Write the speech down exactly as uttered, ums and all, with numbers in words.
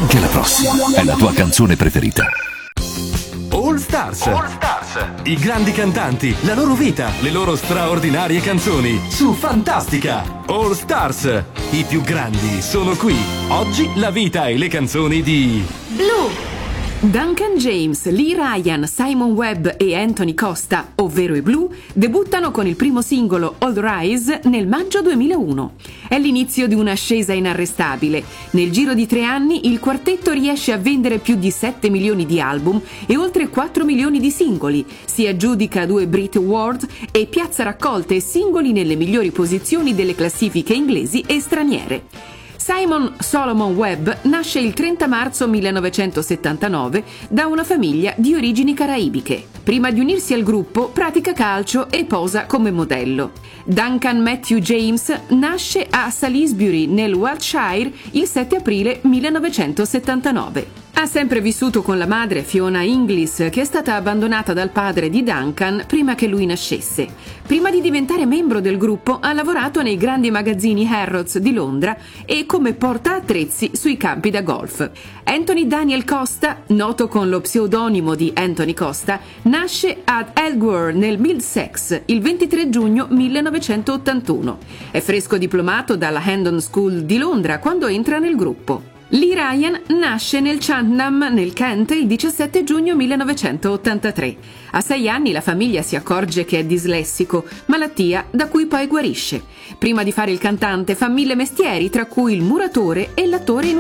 Anche la prossima è la tua canzone preferita. All Stars. All Stars. I grandi cantanti, la loro vita, le loro straordinarie canzoni su Fantastica. All Stars. I più grandi sono qui. Oggi la vita e le canzoni di Blue. Duncan James, Lee Ryan, Simon Webb e Anthony Costa, ovvero i Blue, debuttano con il primo singolo All Rise nel maggio duemilauno. È l'inizio di un'ascesa inarrestabile. Nel giro di tre anni il quartetto riesce a vendere più di sette milioni di album e oltre quattro milioni di singoli. Si aggiudica due Brit Award e piazza raccolte e singoli nelle migliori posizioni delle classifiche inglesi e straniere. Simon Solomon Webb nasce il trenta marzo millenovecentosettantanove da una famiglia di origini caraibiche. Prima di unirsi al gruppo pratica calcio e posa come modello. Duncan Matthew James nasce a Salisbury nel Wiltshire il sette aprile millenovecentosettantanove. Ha sempre vissuto con la madre Fiona Inglis, che è stata abbandonata dal padre di Duncan prima che lui nascesse. Prima di diventare membro del gruppo ha lavorato nei grandi magazzini Harrods di Londra e come portaattrezzi sui campi da golf. Anthony Daniel Costa, noto con lo pseudonimo di Anthony Costa, nasce ad Elgware nel Middlesex il ventitré giugno millenovecentottantuno. È fresco diplomato dalla Hendon School di Londra quando entra nel gruppo. Lee Ryan nasce nel Cheltenham, nel Kent, il diciassette giugno millenovecentottantatré. A sei anni la famiglia si accorge che è dislessico, malattia da cui poi guarisce. Prima di fare il cantante fa mille mestieri, tra cui il muratore e l'attore in